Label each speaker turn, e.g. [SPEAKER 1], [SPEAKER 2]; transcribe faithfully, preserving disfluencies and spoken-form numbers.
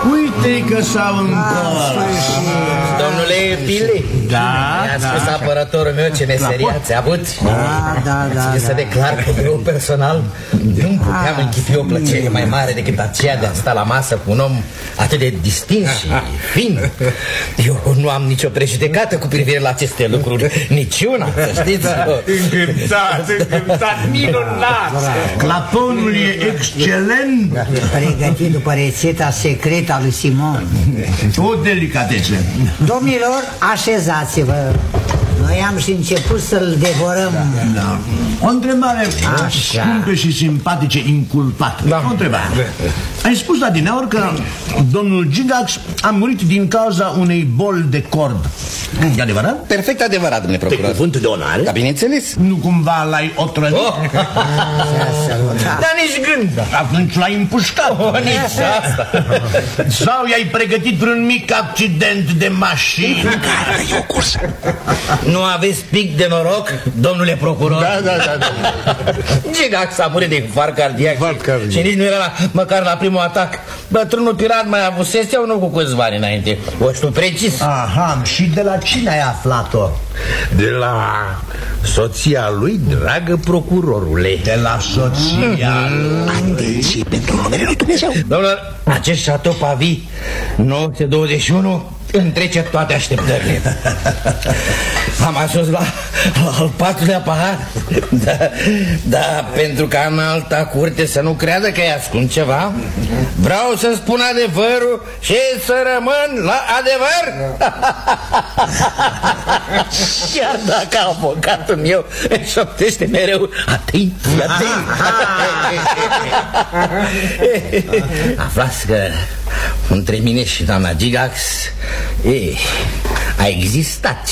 [SPEAKER 1] Uite că s-au întors.
[SPEAKER 2] Domnule Pile,
[SPEAKER 1] da,
[SPEAKER 2] mi-a
[SPEAKER 1] da.
[SPEAKER 2] spus apărătorul meu ce meserie ați avut.
[SPEAKER 3] Da, da, da,
[SPEAKER 2] Ține să declar că eu personal nu puteam închipi o plăcere mai mare decât aceea de a sta la masă cu un om atât de distins și fin. Eu nu am nicio prejudecată cu privire la aceste lucruri, niciuna, să știți.
[SPEAKER 1] Încântat, încântat, minunat. Claponul e excelent.
[SPEAKER 3] Pregătit după rețeta secretă a lui Simon.
[SPEAKER 1] O delicatețe.
[SPEAKER 3] Domnilor, așezați-vă. Noi am și început să-l devorăm.
[SPEAKER 1] Da. O întrebare
[SPEAKER 3] Așa.
[SPEAKER 1] scumpe și simpatice, inculpat.
[SPEAKER 2] Da.
[SPEAKER 1] O întrebare. Ai spus adineauri că domnul Gigax a murit din cauza unei boli de cord. E adevărat?
[SPEAKER 2] Perfect adevărat, domnule
[SPEAKER 1] Pe
[SPEAKER 2] procuror.
[SPEAKER 1] cuvânt de onoare?
[SPEAKER 2] Da, bineînțeles.
[SPEAKER 1] Nu cumva l-ai otrăvit?
[SPEAKER 2] Oh. Dar nici gând.
[SPEAKER 1] Atunci l-ai împușcat.
[SPEAKER 2] Oh, nici asta.
[SPEAKER 1] Sau i-ai pregătit vreun mic accident de mașină?
[SPEAKER 2] Care e o cursă? Nu aveți pic de noroc, domnule procuror?
[SPEAKER 4] Da, da, da, da.
[SPEAKER 2] Gigax a murit de infarct cardiac,
[SPEAKER 4] Infarct cardiac.
[SPEAKER 2] și nici nu era la, măcar la primul atac. Bătrânul pirat mai avusese unul cu câțiva ani înainte. O știu precis.
[SPEAKER 1] Aha, și de la cine ai aflat-o?
[SPEAKER 4] De la soția lui, dragă procurorule.
[SPEAKER 1] De la soția lui.
[SPEAKER 4] Atenție pentru numele lui Dumnezeu.
[SPEAKER 2] Domnul, acest Chateau Pavis nouă sute douăzeci și unu întrece toate așteptările. Am ajuns la, la al patrulea pahar. Da, da, pentru ca în alta curte să nu creadă că îi ascund ceva, vreau să spun adevărul și să rămân la adevăr. Chiar dacă avocatul meu îmi șoptește mereu atenție, atenție. Aflați că între mine și doamna Gigax e, a existat